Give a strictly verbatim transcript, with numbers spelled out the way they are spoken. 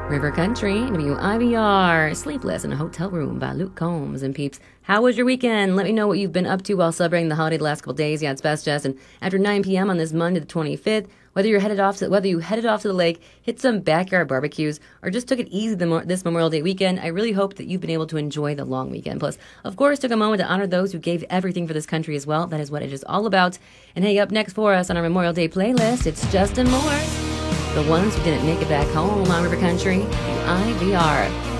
River Country, W I V R, Sleepless in a Hotel Room by Luke Combs. And peeps, how was your weekend? Let me know what you've been up to while celebrating the holiday the last couple days. Yeah, it's best just. And after nine p.m. on this Monday the twenty-fifth, whether you're headed off to, whether you headed off to the lake, hit some backyard barbecues, or just took it easy the, this Memorial Day weekend, I really hope that you've been able to enjoy the long weekend. Plus, of course, took a moment to honor those who gave everything for this country as well. That is what it is all about. And hey, up next for us on our Memorial Day playlist, it's Justin Moore. The ones who didn't make it back home on River Country, W I V R.